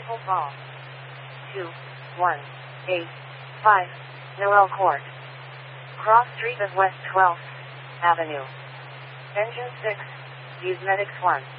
Rifle Ball. 2185 Noel Court. Cross Street of West 12th Avenue. Engine 6, use Medics 1.